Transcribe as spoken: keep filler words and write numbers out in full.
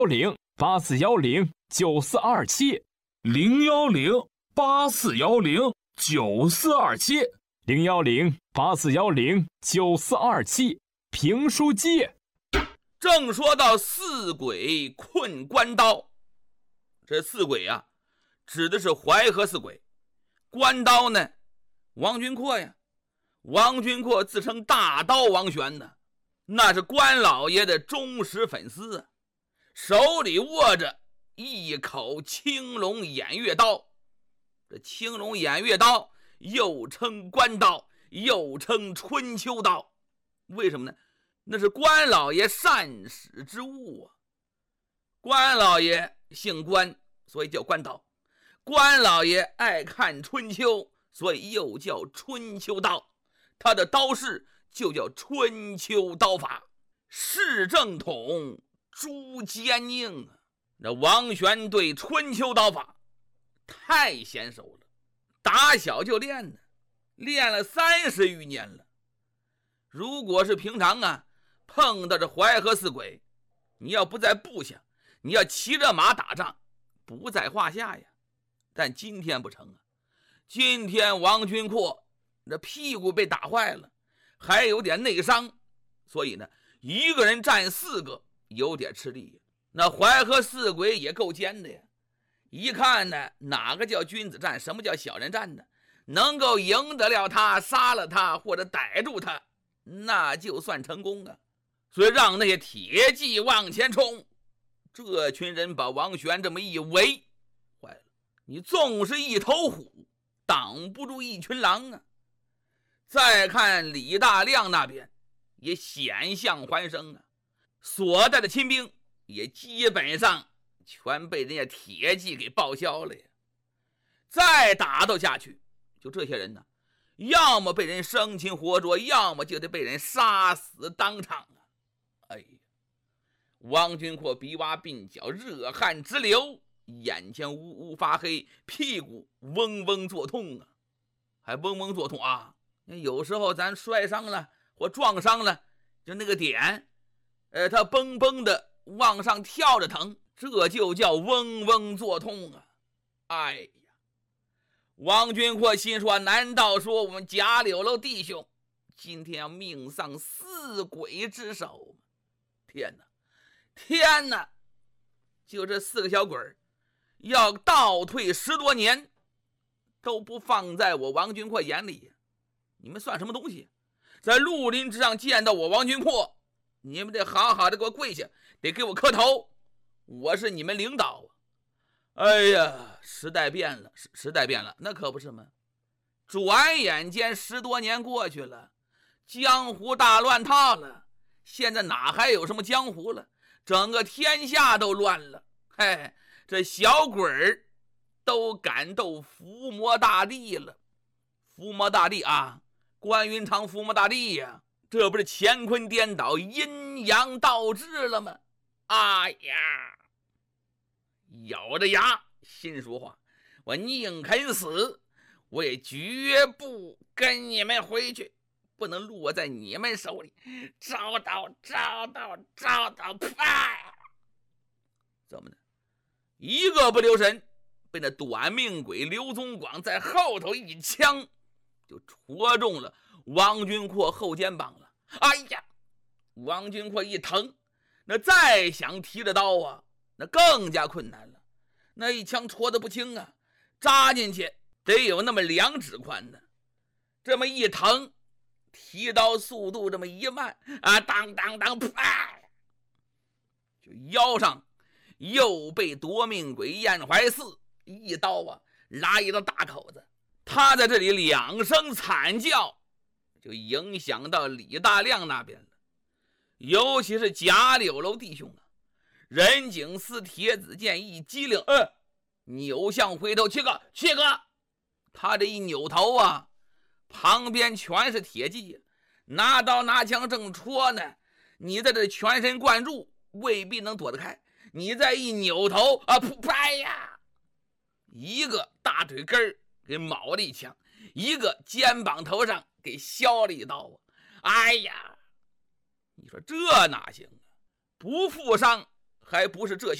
零八四幺零九四二七零幺零八四幺零九四二七零幺零八四幺零九四二七评书界。 正说到四鬼困关刀，这四鬼啊，指的是淮河四鬼。关刀呢，王君阔呀，王君阔自称大刀王玄呢，那是关老爷的忠实粉丝啊，手里握着一口青龙偃月刀。这青龙偃月刀又称关刀，又称春秋刀，为什么呢？那是关老爷善使之物啊。关老爷姓关，所以叫关刀。关老爷爱看春秋，所以又叫春秋刀。他的刀式就叫春秋刀法。市正统，朱坚硬啊。那王玄对春秋刀法太娴熟了，打小就练呢，练了三十余年了。如果是平常啊，碰到这淮河四鬼，你要不在部下，你要骑着马打仗，不在话下呀。但今天不成啊，今天王君阔这屁股被打坏了，还有点内伤，所以呢，一个人战四个有点吃力呀。那淮河四鬼也够奸的呀，一看呢，哪个叫君子战，什么叫小人战呢？能够赢得了他，杀了他或者逮住他，那就算成功啊。所以让那些铁骑往前冲，这群人把王玄这么一围，坏了，你纵是一头虎，挡不住一群狼啊。再看李大亮那边也险象环生啊，所带的亲兵也基本上全被人家铁骑给报销了呀。再打斗下去，就这些人呢，要么被人生擒活捉，要么就得被人杀死当场啊。哎呀，王君阔鼻洼鬓角，热汗直流，眼前呜呜发黑，屁股嗡嗡作痛啊，还嗡嗡作痛啊。有时候咱摔伤了或撞伤了，就那个点，呃，它蹦蹦的往上跳着疼，这就叫嗡嗡作痛啊。哎呀，王君阔心说，难道说我们贾柳楼弟兄今天要命丧四鬼之手？天哪，天哪！就这四个小鬼要倒退十多年，都不放在我王君阔眼里。你们算什么东西？在绿林之上见到我王君阔，你们得好好的给我跪下，得给我磕头，我是你们领导啊！哎呀，时代变了，时时代变了，那可不是吗？转眼间十多年过去了，江湖大乱套了。现在哪还有什么江湖了？整个天下都乱了。嘿，这小鬼儿都敢斗伏魔大帝了。伏魔大帝啊，关云长伏魔大帝呀，这不是乾坤颠倒，阴阳倒置了吗？哎呀，咬着牙心说话，我宁肯死，我也绝不跟你们回去，不能落在你们手里。招到招到招到，啪！怎么的？一个不留神，被那短命鬼刘宗广在后头一枪就戳中了王君阔后肩膀了。哎呀，王君阔一疼，那再想提着刀啊，那更加困难了。那一枪戳得不轻啊，扎进去得有那么两指宽呢。这么一疼，提刀速度这么一慢啊，当当当，啪！就腰上又被夺命鬼燕怀寺一刀啊拉一道大口子。他在这里两声惨叫，就影响到李大亮那边了。尤其是贾柳楼弟兄啊，任景思铁子剑一机灵，呃，扭向回头，七哥，七哥！他这一扭头啊，旁边全是铁骑，拿刀拿枪正戳呢。你在这全神贯注，未必能躲得开。你再一扭头啊，噗啪呀，一个大腿根给卯了一枪，一个肩膀头上给削了一刀啊！哎呀，你说这哪行啊？不负伤还不是这些